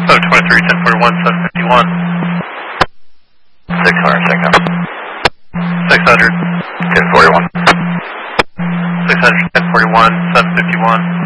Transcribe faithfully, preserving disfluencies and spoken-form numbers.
seven twenty-three, ten forty-one, seven fifty-one. six hundred, six hundred. six hundred. ten forty-one. six hundred, ten forty-one, seven fifty-one.